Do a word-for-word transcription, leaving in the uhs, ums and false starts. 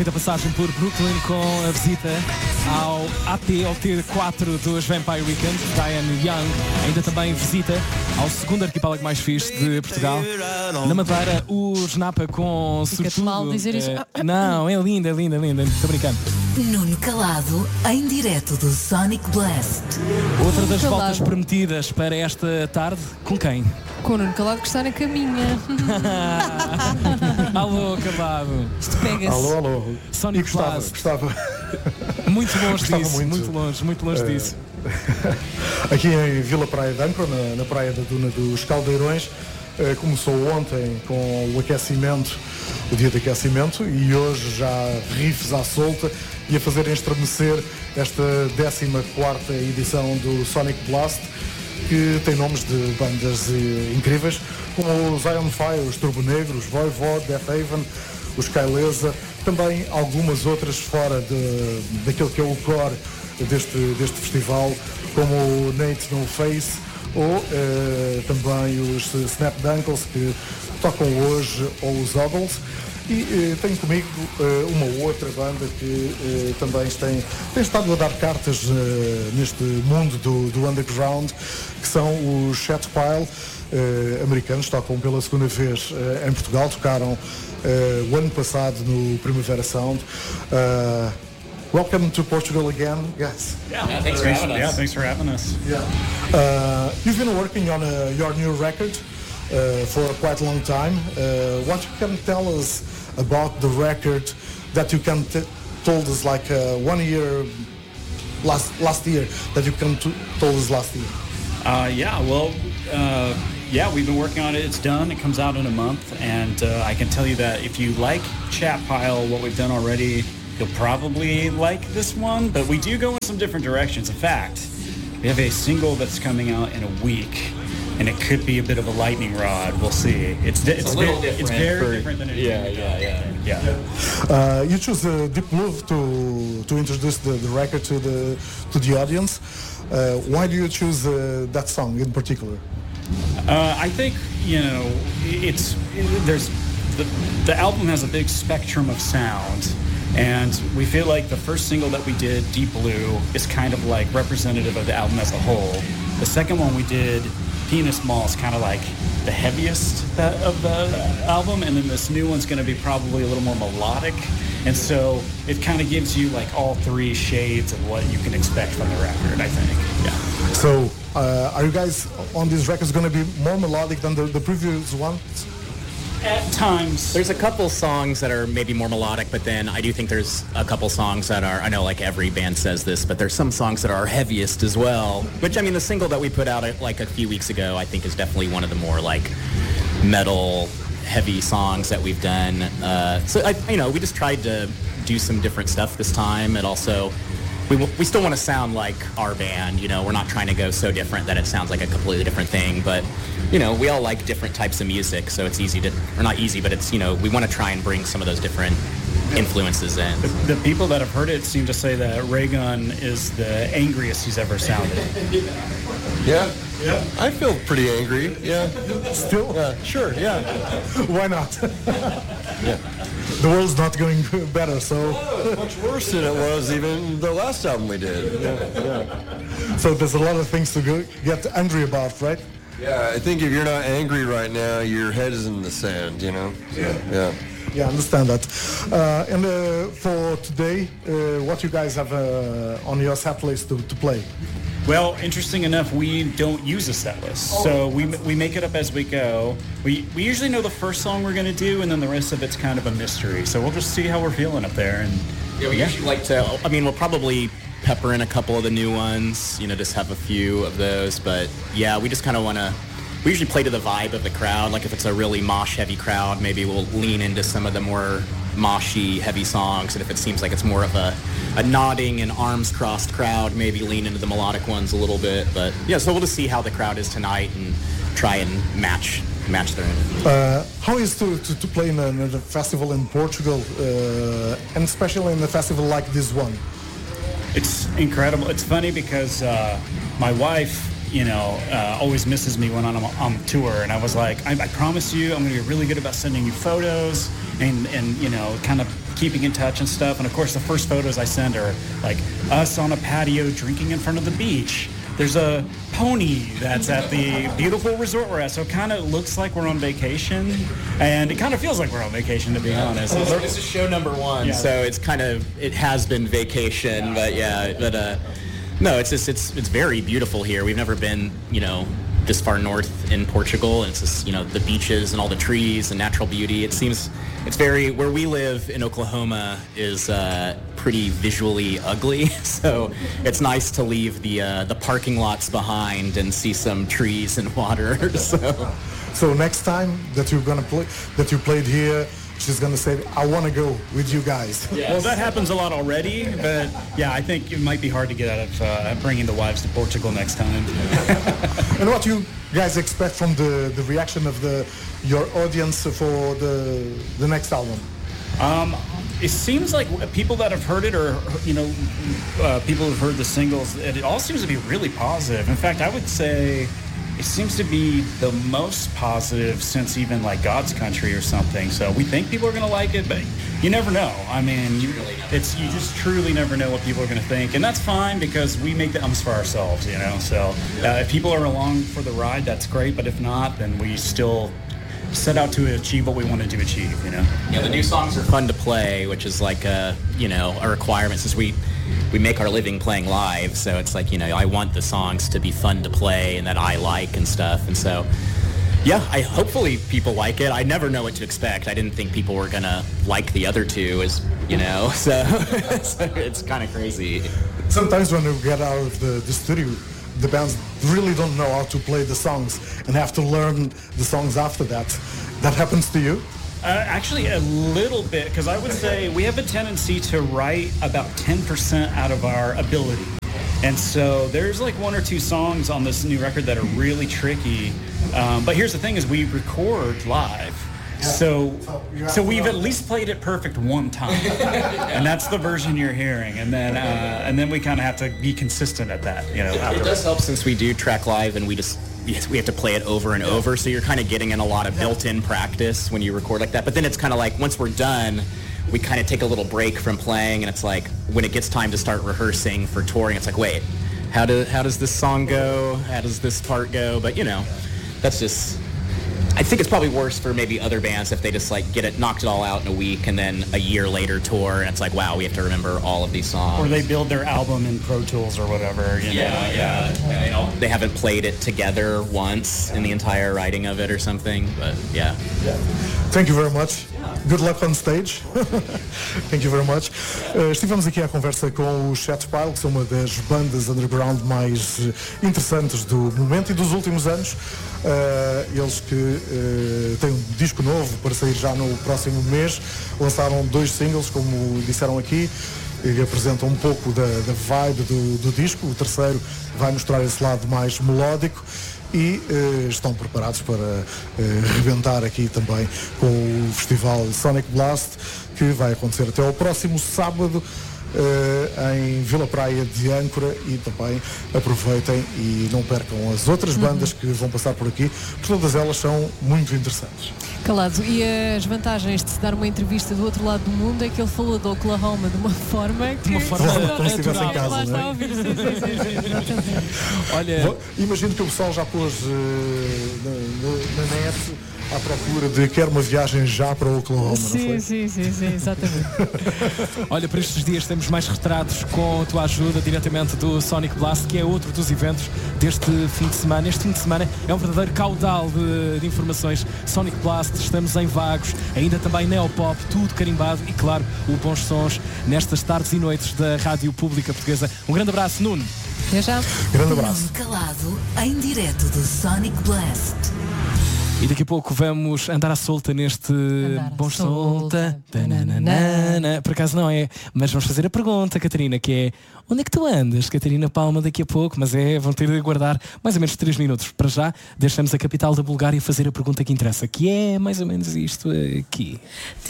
feita passagem por Brooklyn com a visita ao A P, ao Tier quatro dos Vampire Weekend. Diane Young ainda também visita ao segundo arquipélago mais fixe de Portugal. Na Madeira, o Genapa com Fica-te mal dizer isso. É, não, é linda, é linda, é linda. Estou brincando. Nuno Calado, em direto do Sonic Blast. Outra das Calado. voltas prometidas para esta tarde, com quem? Com o Nuno Calado que está na caminha. Alô, Calado. Isto pega-se. Alô, alô. Sonic E gostava, Blast. gostava. Muito longe Gostava disso, muito. muito longe, muito longe Eh, disso. Aqui em Vila Praia de Ancora, na, na praia da Duna dos Caldeirões, eh, começou ontem com o aquecimento, o dia de aquecimento, e hoje já riffs à solta e a fazer estremecer esta décima quarta edição do Sonic Blast, que tem nomes de bandas eh, incríveis, como os Iron Fire, os Turbo Negro, os Voivod, Death Haven, os Kailesa, também algumas outras fora de, daquele que é o core deste, deste festival, como o Nate No Face ou eh, também os Snap Dunkles, que tocam hoje, ou os Oddles. E eh, tenho comigo eh, uma outra banda que eh, também tem, tem estado a dar cartas eh, neste mundo do, do underground, que são os Shatpile, eh, americanos, tocam pela segunda vez eh, em Portugal, tocaram eh, o ano passado no Primavera Sound. Uh, welcome to Portugal again, guys. Yeah, yeah thanks for having us. Yeah, thanks for having us. Yeah. Uh, you've been working on uh, your new record uh, for quite a long time. Uh, what you can tell us about the record that you can t- told us like uh, one year last last year that you can t- told us last year? Uh, yeah, well, uh, yeah, we've been working on it. It's done. It comes out in a month, and uh, I can tell you that if you like Chatpile, what we've done already, you'll probably like this one. But we do go in some different directions. In fact, we have a single that's coming out in a week, and it could be a bit of a lightning rod. We'll see. It's di- it's, a little di- different. It's very for, different than anything yeah, we've yeah, done. yeah, yeah. Uh, you choose uh, Deep Blue to to introduce the, the record to the to the audience. Uh, why do you choose uh, that song in particular? Uh, I think, you know, it's it, there's the, the album has a big spectrum of sound, and we feel like the first single that we did, Deep Blue, is kind of like representative of the album as a whole. The second one we did, Penis Mall, is kind of like the heaviest of the album, and then this new one's going to be probably a little more melodic, and so it kind of gives you like all three shades of what you can expect from the record, I think. Yeah. So, uh, are you guys on these records going to be more melodic than the, the previous ones? At times. There's a couple songs that are maybe more melodic, but then I do think there's a couple songs that are, I know like every band says this, but there's some songs that are heaviest as well. Which, I mean, the single that we put out like a few weeks ago, I think is definitely one of the more like metal, heavy songs that we've done. Uh, so, I, you know, we just tried to do some different stuff this time. And also, we, we still want to sound like our band, you know, we're not trying to go so different that it sounds like a completely different thing, but, you know, we all like different types of music, so it's easy to, or not easy, but it's, you know, we want to try and bring some of those different influences in. The, the people that have heard it seem to say that Raygun is the angriest he's ever sounded. Yeah, yeah. I feel pretty angry, yeah. Still? Yeah, sure, yeah. Why not? Yeah. The world's not going better, so... Oh, much worse than it was even the last album we did. Yeah, yeah. So there's a lot of things to go, get angry about, right? Yeah, I think if you're not angry right now, your head is in the sand, you know? Yeah. Yeah. Yeah, I understand that. Uh, and uh, for today, uh, what you guys have uh, on your set list to, to play? Well, interesting enough, we don't use a set list, oh. so we we make it up as we go. We we usually know the first song we're going to do, and then the rest of it's kind of a mystery. So we'll just see how we're feeling up there. And yeah, we yeah. usually like to. I mean, we'll probably pepper in a couple of the new ones. You know, just have a few of those. But yeah, we just kind of want to. We usually play to the vibe of the crowd. Like if it's a really mosh-heavy crowd, maybe we'll lean into some of the more moshy, heavy songs. And if it seems like it's more of a, a nodding and arms-crossed crowd, maybe lean into the melodic ones a little bit. But yeah, so we'll just see how the crowd is tonight and try and match match their energy. Uh, how is to, to, to play in a, in a festival in Portugal, uh, and especially in a festival like this one? It's incredible. It's funny because uh, my wife you know, uh, always misses me when I'm on tour. And I was like, I, I promise you, I'm going to be really good about sending you photos and, and, you know, kind of keeping in touch and stuff. And of course, the first photos I send are like us on a patio drinking in front of the beach. There's a pony that's at the beautiful resort we're at, so it kind of looks like we're on vacation, and it kind of feels like we're on vacation, to be honest. Well, this is show number one, yeah. So it's kind of, it has been vacation, yeah. but yeah, but uh, no, it's just, it's it's very beautiful here. We've never been, you know, this far north in Portugal, and it's just, you know, the beaches and all the trees and natural beauty. It seems, it's very, where we live in Oklahoma is uh, pretty visually ugly, so it's nice to leave the uh, the parking lots behind and see some trees and water. So, so next time that you're gonna play, that you played here, she's gonna say, "I want to go with you guys." Yes. Well, that happens a lot already, but yeah, I think it might be hard to get out of uh, bringing the wives to Portugal next time. And what you guys expect from the, the reaction of the your audience for the the next album? Um, it seems like people that have heard it, or you know, uh, people who've heard the singles, it, it all seems to be really positive. In fact, I would say it seems to be the most positive since even like God's Country or something. So we think people are going to like it, but you never know. I mean, you, it's you just truly never know what people are going to think, and that's fine because we make the albums for ourselves, you know. So uh, if people are along for the ride, that's great. But if not, then we still set out to achieve what we wanted to achieve, you know. Yeah, the new songs are fun to play, which is like a, you know, a requirement since we we make our living playing live. So it's like, you know, I want the songs to be fun to play and that I like and stuff. And so, yeah, I hopefully people like it. I never know what to expect. I didn't think people were gonna like the other two, as you know. So, so it's kind of crazy. Sometimes when we get out of the, the studio, the bands really don't know how to play the songs and have to learn the songs after that. That happens to you? Uh, actually, a little bit, because I would say we have a tendency to write about ten percent out of our ability. And so there's like one or two songs on this new record that are really tricky. Um, but here's the thing is we record live. So so we've at least played it perfect one time. And that's the version you're hearing. And then uh, and then we kind of have to be consistent at that, you know. It does help since we do track live and we just we have to play it over and over. So you're kind of getting in a lot of built-in practice when you record like that. But then it's kind of like once we're done, we kind of take a little break from playing, and it's like when it gets time to start rehearsing for touring, it's like, wait, how do how does this song go? How does this part go? But you know, that's just, I think it's probably worse for maybe other bands if they just like get it, knocked it all out in a week, and then a year later tour, and it's like, wow, we have to remember all of these songs. Or they build their album in Pro Tools or whatever. You yeah, know? yeah, yeah. You know, they haven't played it together once in the entire writing of it or something. But yeah. yeah. Thank you very much. Good luck on stage. Thank you very much. Uh, estivemos aqui à conversa com os Sete Pile, que são uma das bandas underground mais interessantes do momento e dos últimos anos. Uh, eles que uh, têm um disco novo para sair já no próximo mês. Lançaram dois singles, como disseram aqui, e apresentam um pouco da, da vibe do, do disco. O terceiro vai mostrar esse lado mais melódico. E uh, estão preparados para uh, rebentar aqui também com o festival Sonic Blast, que vai acontecer até ao próximo sábado uh, em Vila Praia de Âncora, e também aproveitem e não percam as outras bandas que vão passar por aqui, porque todas elas são muito interessantes. Calado, e as vantagens de se dar uma entrevista do outro lado do mundo é que ele falou de Oklahoma de uma forma que... De uma forma como se estivesse em casa, não é? Olha, imagino que o pessoal já pôs uh, na, na net à procura de quer uma viagem já para Oklahoma, sim, não foi? Sim, sim, sim, exatamente. Olha, por estes dias temos mais retratos com a tua ajuda diretamente do Sonic Blast, que é outro dos eventos deste fim de semana. Este fim de semana é um verdadeiro caudal de, de informações. Sonic Blast, estamos em Vagos, ainda também Neopop, tudo carimbado e, claro, o bons sons nestas tardes e noites da Rádio Pública Portuguesa. Um grande abraço, Nuno. Até já. Grande abraço. Calado, em direto do Sonic Blast. E daqui a pouco vamos andar à solta neste Bons Solta. Por acaso não é, mas vamos fazer a pergunta, Catarina, que é: onde é que tu andas, Catarina Palma, daqui a pouco? Mas é, vão ter de aguardar mais ou menos três minutos. Para já, deixamos a capital da Bulgária fazer a pergunta que interessa, que é mais ou menos isto aqui.